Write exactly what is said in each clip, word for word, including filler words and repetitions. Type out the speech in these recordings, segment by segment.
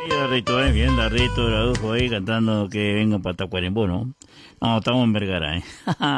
Darrito, eh, bien, Darrito, Tradujo ahí cantando que vengan para Tacuarembó, ¿no? No, estamos en Vergara, ¿eh?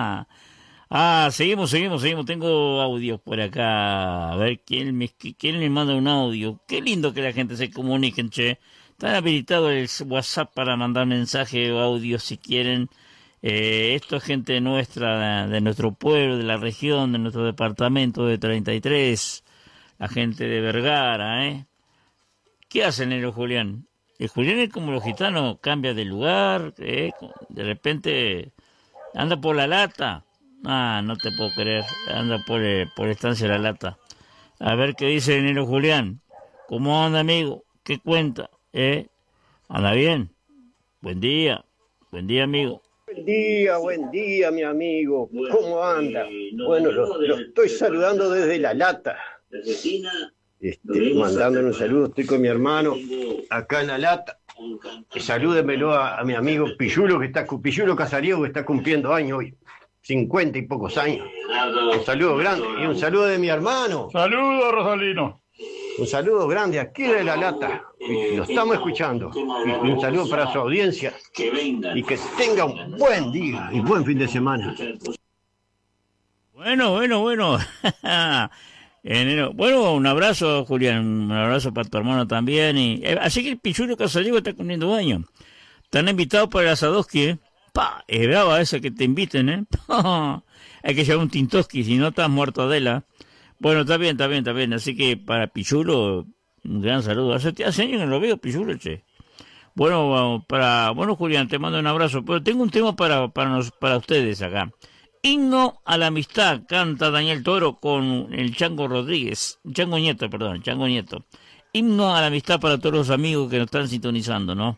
Ah, seguimos, seguimos, seguimos. Tengo audios por acá. A ver, ¿quién me, quién me manda un audio? Qué lindo que la gente se comunique, che. Está habilitado el WhatsApp para mandar mensaje o audio si quieren. Eh, esto es gente nuestra, de nuestro pueblo, de la región, de nuestro departamento de treinta y tres. La gente de Vergara, ¿eh? ¿Qué hace Nero Julián? El Julián es como los gitanos, cambia de lugar, ¿eh? De repente anda por la lata. Ah, no te puedo creer, anda por, eh, por Estancia La Lata. A ver qué dice Nero Julián. ¿Cómo anda, amigo? ¿Qué cuenta? ¿Eh? ¿Anda bien? Buen día, buen día, amigo. Buen día, buen día, mi amigo. ¿Cómo anda? Bueno, lo, lo estoy saludando desde La Lata. Este, mandándole un saludo, estoy con mi hermano acá en La Lata. Salúdemelo a, a mi amigo Pillulo, que está, Pillulo Casariego, que está cumpliendo años hoy. cincuenta y pocos años. Un saludo grande. Y un saludo de mi hermano. Saludos, Rosalino. Un saludo grande aquí de La Lata. Y lo estamos escuchando. Y un saludo para su audiencia. Y que tenga un buen día y buen fin de semana. Bueno, bueno, bueno. Enero. Bueno, un abrazo, Julián. Un abrazo para tu hermano también. Y, eh, así que el Pichulo Casariego está cumpliendo años. Están invitados para el Asadoski, ¿eh? Pa, es brava esa que te inviten, ¿eh? Hay que llevar un Tintoski, si no estás muerto de la. Bueno, está bien, está bien, está bien. Así que para Pichulo, un gran saludo. Hace, hace años que no lo veo, Pichulo, che. Bueno, para, bueno, Julián, te mando un abrazo. Pero tengo un tema para, para, nos, para ustedes acá. Himno a la amistad, canta Daniel Toro con el Chango Rodríguez. Chango Nieto, perdón, Chango Nieto. Himno a la amistad para todos los amigos que nos están sintonizando, ¿no?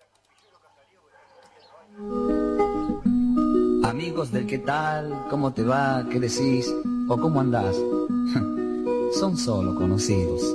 Amigos del qué tal, cómo te va, qué decís o cómo andás, son solo conocidos.